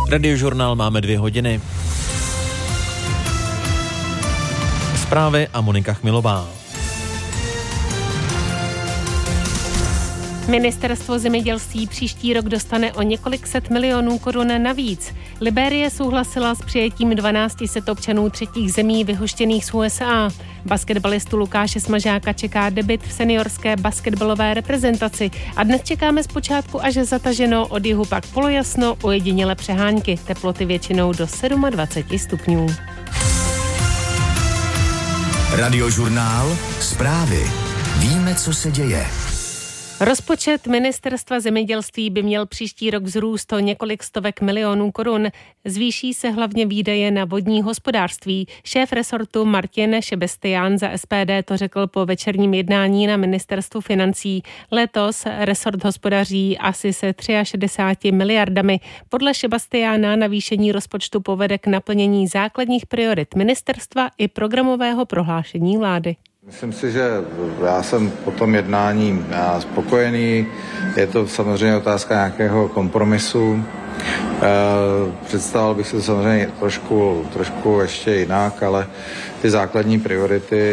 Radiožurnál máme 2 hodiny. Zprávy a Monika Chmilová. Ministerstvo zemědělství příští rok dostane o několik set milionů korun navíc. Libérie souhlasila s přijetím 1200 občanů třetích zemí vyhoštěných z USA. Basketbalistu Lukáše Smažáka čeká debut v seniorské basketbalové reprezentaci a dnes čekáme zpočátku až zataženo, od jihu pak polojasno, ojediněle přehánky, teploty většinou do 27 stupňů. Radiožurnál, zprávy. Víme, co se děje. Rozpočet Ministerstva zemědělství by měl příští rok vzrůst o několik stovek milionů korun. Zvýší se hlavně výdaje na vodní hospodářství. Šéf resortu Martin Šebestián za SPD to řekl po večerním jednání na Ministerstvu financí. Letos resort hospodaří asi se 63 miliardami. Podle Šebestiána navýšení rozpočtu povede k naplnění základních priorit ministerstva i programového prohlášení vlády. Myslím si, že já jsem po tom jednání spokojený. Je to samozřejmě otázka nějakého kompromisu. Představoval bych se samozřejmě trošku ještě jinak, ale ty základní priority,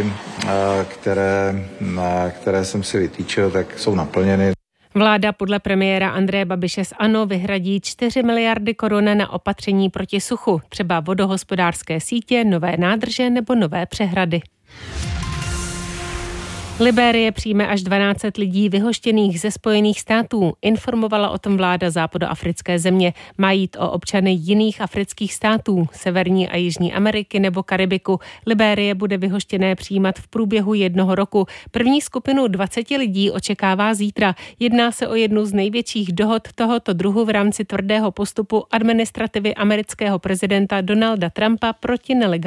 které jsem si vytýčil, tak jsou naplněny. Vláda podle premiéra Andreje Babiše z ANO vyhradí 4 miliardy korun na opatření proti suchu, třeba vodohospodářské sítě, nové nádrže nebo nové přehrady. Libérie přijme až 12 lidí vyhoštěných ze Spojených států. Informovala o tom vláda západoafrické země. Má jít o občany jiných afrických států, Severní a Jižní Ameriky nebo Karibiku. Libérie bude vyhoštěné přijímat v průběhu 1 roku. První skupinu 20 lidí očekává zítra. Jedná se o jednu z největších dohod tohoto druhu v rámci tvrdého postupu administrativy amerického prezidenta Donalda Trumpa proti nelegálnímu